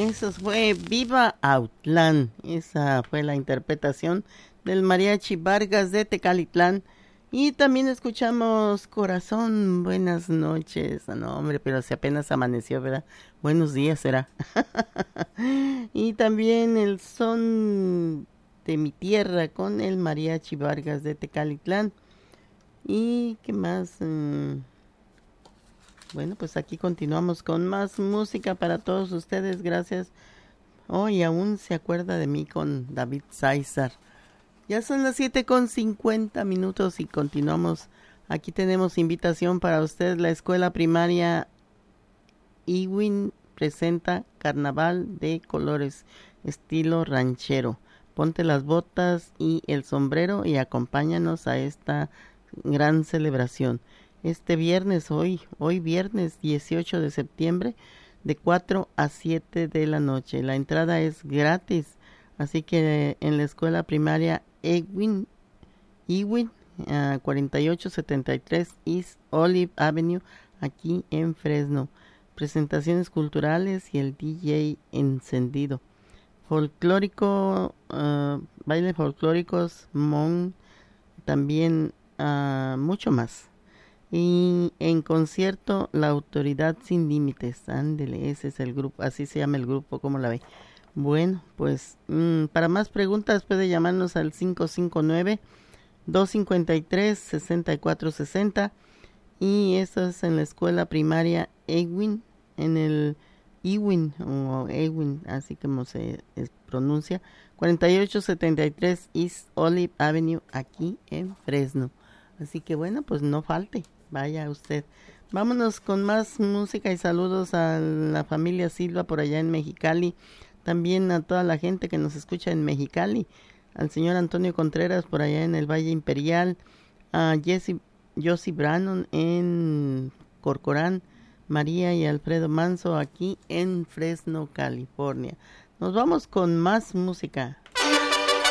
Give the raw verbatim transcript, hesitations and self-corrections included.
Eso fue Viva Autlán. Esa fue la interpretación del Mariachi Vargas de Tecalitlán. Y también escuchamos Corazón, buenas noches. No, hombre, pero si apenas amaneció, ¿verdad? Buenos días, será. Y también el Son de mi Tierra con el Mariachi Vargas de Tecalitlán. ¿Y qué más? Mm, Bueno, pues aquí continuamos con más música para todos ustedes. Gracias. Oh, y aún se acuerda de mí con David César. Ya son las siete con cincuenta minutos y continuamos. Aquí tenemos invitación para usted. La escuela primaria Ewin presenta Carnaval de Colores, estilo ranchero. Ponte las botas y el sombrero y acompáñanos a esta gran celebración. Este viernes, hoy, hoy viernes dieciocho de septiembre, de cuatro a siete de la noche. La entrada es gratis, así que en la escuela primaria Ewin, Ewin uh, cuarenta y ocho setenta y tres East Olive Avenue, aquí en Fresno. Presentaciones culturales y el D J encendido. Folclórico, uh, baile folclóricos, mon, también uh, mucho más. Y en concierto, La Autoridad Sin Límites. Ándele, ese es el grupo, así se llama el grupo, ¿cómo la ve? Bueno, pues mmm, para más preguntas puede llamarnos al cinco cinco nueve, dos cinco tres, seis cuatro seis cero. Y eso es en la escuela primaria Ewin, en el Ewin, o Ewin, así como se pronuncia, cuarenta y ocho setenta y tres East Olive Avenue, aquí en Fresno. Así que bueno, pues no falte. Vaya usted. Vámonos con más música y saludos a la familia Silva por allá en Mexicali. También a toda la gente que nos escucha en Mexicali. Al señor Antonio Contreras por allá en el Valle Imperial. A Jesse, Josie Brannon en Corcorán. María y Alfredo Manso aquí en Fresno, California. Nos vamos con más música.